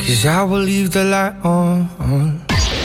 'cause I will leave the light on.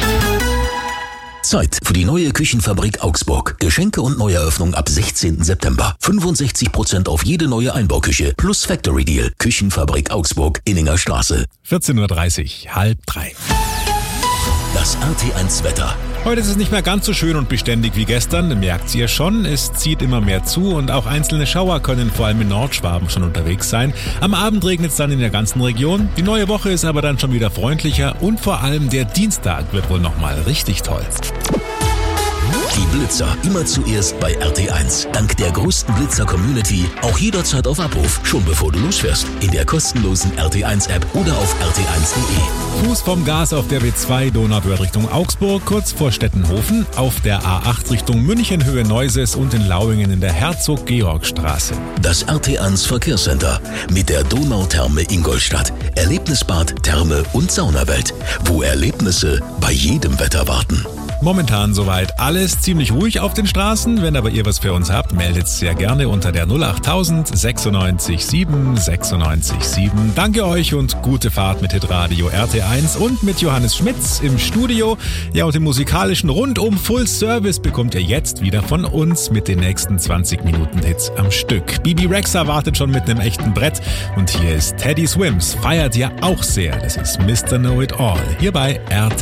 Zeit für die neue Küchenfabrik Augsburg. Geschenke und Neueröffnung ab 16. September. 65% auf jede neue Einbauküche plus Factory Deal. Küchenfabrik Augsburg, Inninger Straße. 14.30 Uhr, 2:30. Das RT1 Wetter. Heute ist es nicht mehr ganz so schön und beständig wie gestern, merkt ihr schon. Es zieht immer mehr zu und auch einzelne Schauer können vor allem in Nordschwaben schon unterwegs sein. Am Abend regnet es dann in der ganzen Region. Die neue Woche ist aber dann schon wieder freundlicher und vor allem der Dienstag wird wohl nochmal richtig toll. Die Blitzer immer zuerst bei RT1. Dank der größten Blitzer-Community auch jederzeit auf Abruf, schon bevor du losfährst. In der kostenlosen RT1-App oder auf rt1.de. Fuß vom Gas auf der B2 Donauwörth Richtung Augsburg, kurz vor Stettenhofen, auf der A8 Richtung München Höhe Neuses und in Lauingen in der Herzog-Georg-Straße. Das RT1 Verkehrscenter mit der Donautherme Ingolstadt. Erlebnisbad, Therme und Saunawelt, wo Erlebnisse bei jedem Wetter warten. Momentan soweit alles ziemlich ruhig auf den Straßen. Wenn aber ihr was für uns habt, meldet sehr gerne unter der 08000 96 7 96 7. Danke euch und gute Fahrt mit Hitradio RT1 und mit Johannes Schmitz im Studio. Ja, und den musikalischen Rundum Full Service bekommt ihr jetzt wieder von uns mit den nächsten 20 Minuten Hits am Stück. Bibi Rexha wartet schon mit einem echten Brett und hier ist Teddy Swims. Feiert ja auch sehr. Das ist Mr. Know It All hier bei RT1.